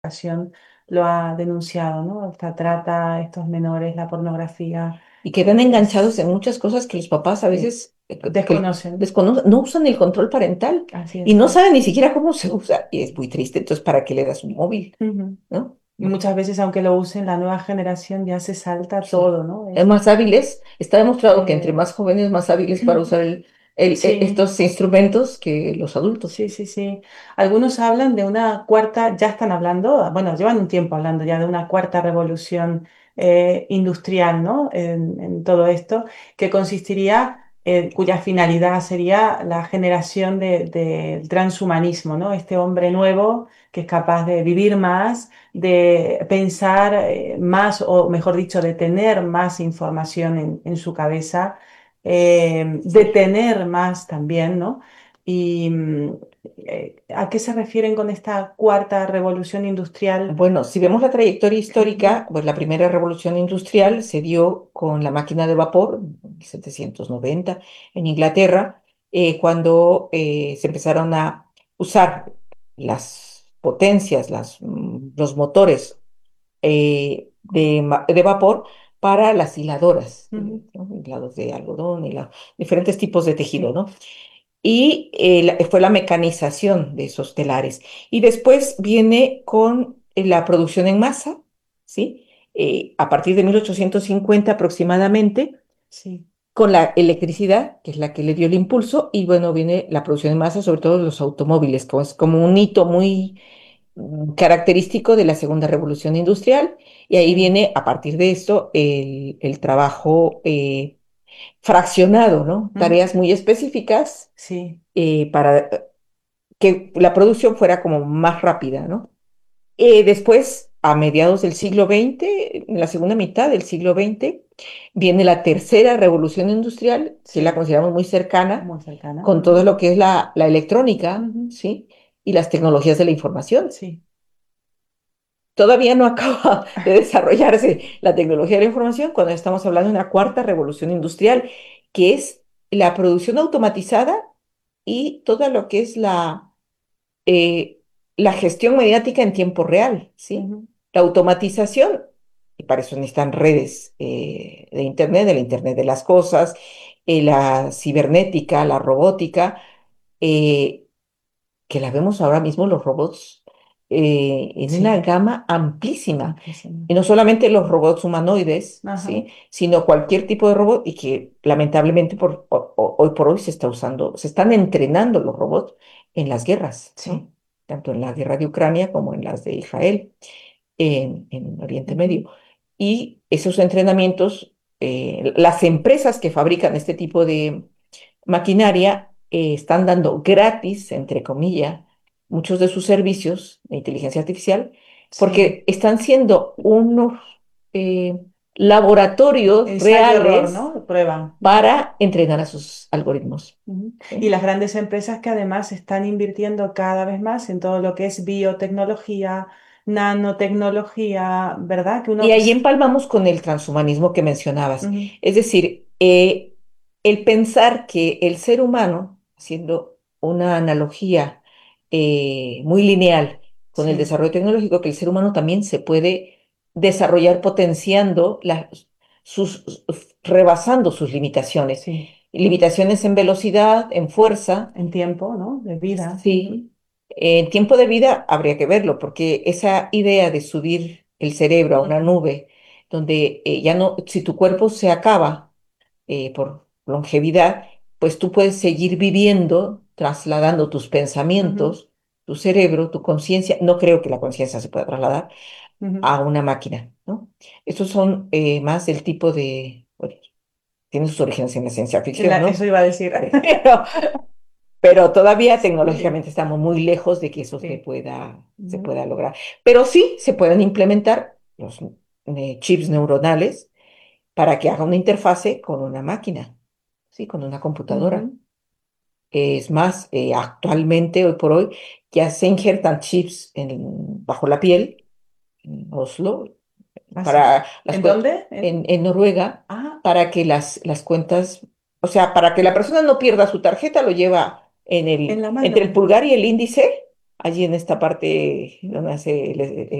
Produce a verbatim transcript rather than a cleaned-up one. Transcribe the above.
ocasión lo ha denunciado, ¿no? Esta trata, estos menores, la pornografía, Y quedan enganchados en es, muchas cosas que los papás a sí, veces eh, que, que desconocen, desconocen, no usan el control parental así y es. no saben ni siquiera cómo se usa. Y es muy triste. Entonces, ¿para qué le das un móvil? Ujú. ¿No? Y muchas veces, aunque lo usen, la nueva generación ya se salta Sí. todo, ¿no? Es Es, más hábiles. Está demostrado que entre eh, más jóvenes, más hábiles para usar el- el- e- sí. estos instrumentos que los adultos. Sí, sí, sí. Algunos hablan de una cuarta, ya están hablando, bueno, llevan un tiempo hablando ya de una cuarta revolución eh, industrial, ¿no? En, en todo esto, que consistiría, eh, cuya finalidad sería la generación de- del transhumanismo, ¿no? Este hombre nuevo que es capaz de vivir más, de pensar eh, más, o mejor dicho, de tener más información en, en su cabeza, eh, de tener más también, ¿no? Y mm, eh, ¿a qué se refieren con esta cuarta revolución industrial? Bueno, si vemos la trayectoria Ujú. histórica, pues la primera revolución industrial se dio con la máquina de vapor, en mil setecientos noventa, en Inglaterra, eh, cuando eh, se empezaron a usar las potencias, las, mm, los motores eh, de, ma- de vapor para las hiladoras, eh, Ujú. ¿no? Hilados de algodón, hila- diferentes tipos de tejido, Sí, ¿no? Y eh, la- fue la mecanización de esos telares. Y después viene con eh, la producción en masa, ¿sí? Eh, a partir de mil ochocientos cincuenta aproximadamente, sí. con la electricidad, que es la que le dio el impulso, y bueno, viene la producción en masa, sobre todo de los automóviles, como es como un hito muy mm, característico de la segunda revolución industrial, y ahí Sí, viene, a partir de esto, el, el trabajo eh, fraccionado, ¿no? ujú, Tareas muy específicas sí, eh, para que la producción fuera como más rápida, ¿no? Eh, después, a mediados del siglo veinte, en la segunda mitad del siglo veinte, viene la tercera revolución industrial, que la sí, consideramos muy cercana, muy cercana. con todo Ujú, lo que es la, la electrónica, ujú, ¿sí? Y las tecnologías de la información. sí, Todavía no acaba de desarrollarse la tecnología de la información cuando estamos hablando de una cuarta revolución industrial, que es la producción automatizada y todo lo que es la eh, la gestión mediática en tiempo real, ¿sí? ujú, La automatización, y para eso necesitan redes eh, de Internet, del Internet de las cosas, eh, la cibernética, la robótica, eh, que la vemos ahora mismo los robots eh, en una sí, gama amplísima. amplísimo. Y no solamente los robots humanoides, Ajá, ¿sí? Sino cualquier tipo de robot y que lamentablemente por, o- o- hoy por hoy se está usando, se están entrenando los robots en las guerras, sí, ¿no? Tanto en la guerra de Ucrania como en las de Israel, en, en Oriente ujú, Medio. Y esos entrenamientos, eh, las empresas que fabrican este tipo de maquinaria eh, están dando gratis, entre comillas, muchos de sus servicios de inteligencia artificial, sí. porque están siendo unos eh, laboratorios Ensayo-error, reales ¿no? Prueban. para entrenar a sus algoritmos. Ujú. Y ¿Sí? las grandes empresas que además están invirtiendo cada vez más en todo lo que es biotecnología, nanotecnología, ¿verdad? Que Y uno... ahí empalmamos con el transhumanismo que mencionabas. Ujú, Es decir, eh, el pensar que el ser humano, haciendo una analogía eh, muy lineal con el sí, desarrollo tecnológico, que el ser humano también se puede desarrollar potenciando las, sus, rebasando sus limitaciones. sí, Limitaciones en velocidad, en fuerza, en tiempo, ¿no? De vida. Ujú, sí. En tiempo de vida habría que verlo, porque esa idea de subir el cerebro a una ujú, nube, donde eh, ya no, si tu cuerpo se acaba eh, por longevidad, pues tú puedes seguir viviendo, trasladando tus ujú, pensamientos, tu cerebro, tu conciencia. No creo que la conciencia se pueda trasladar ujú. a una máquina, ¿no? Estos son eh, más del tipo de, bueno, tienen sus orígenes en la ciencia ficción, La- ¿no? eso iba a decir. Pero pero todavía Sí, tecnológicamente estamos muy lejos de que eso se sí. pueda, se Ujú, pueda lograr. Pero sí se pueden implementar los eh, chips neuronales para que haga una interfase con una máquina, sí, con una computadora. ujú. Es más, eh, actualmente, hoy por hoy, ya se injertan chips en- bajo la piel, en Oslo, Ah, sí. para las ¿En cuen- dónde? En... en, en Noruega, Ah, para que las, las cuentas, o sea, para que la persona no pierda su tarjeta, lo lleva en en el, la entre el mano. pulgar y el índice, allí en esta parte donde hace el,